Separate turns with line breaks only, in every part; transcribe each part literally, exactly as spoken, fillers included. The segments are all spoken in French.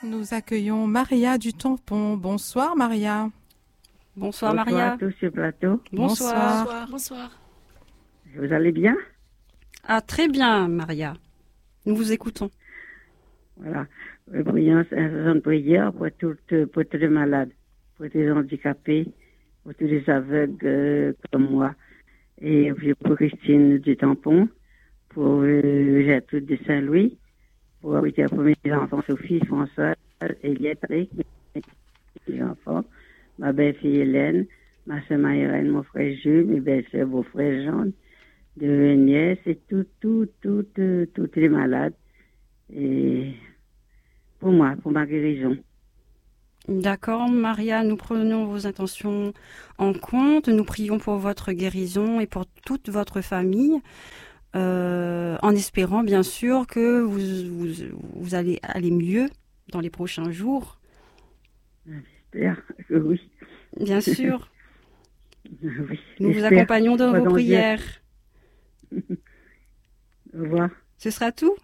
Nous accueillons Maria du Tampon. Bonsoir Maria.
Bonsoir,
Bonsoir
Maria.
à tous sur le plateau.
Bonsoir.
Bonsoir.
Bonsoir.
Vous allez bien?
Ah, très bien, Maria. Nous vous écoutons.
Voilà. Euh, Prions un de prière pour, toutes, pour tous les malades, pour tous les handicapés, pour tous les aveugles euh, comme moi. Et puis pour Christine du Tampon, pour euh, Gertrude de Saint-Louis, pour, pour mes enfants Sophie, François, Eliette, Rick, mes enfants, ma belle-fille Hélène, ma soeur Maïrène, mon frère Jules, mes belles-sœurs, beaux frères Jean, de nièces et tout, tout, tout, tout, tous les malades. Et pour moi, pour ma guérison.
D'accord, Maria, nous prenons vos intentions en compte. Nous prions pour votre guérison et pour toute votre famille, euh, en espérant bien sûr que vous, vous, vous allez aller mieux dans les prochains jours.
J'espère que oui.
Bien sûr.
Oui,
Nous vous
j'espère.
accompagnons dans vos
Pardon,
prières.
Au revoir.
Ce sera tout?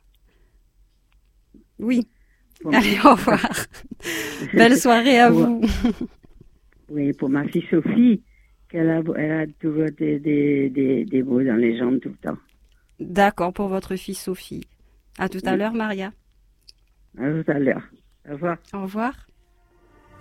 Oui.
Pour
Allez, au revoir. Belle soirée à
Pour-
vous.
Oui, pour ma fille Sophie, qu'elle a, elle a toujours des, des, des, des bouts dans les jambes tout le temps.
D'accord, pour votre fille Sophie. À tout à
Oui.
l'heure, Maria.
À tout à l'heure. Au revoir.
Au revoir.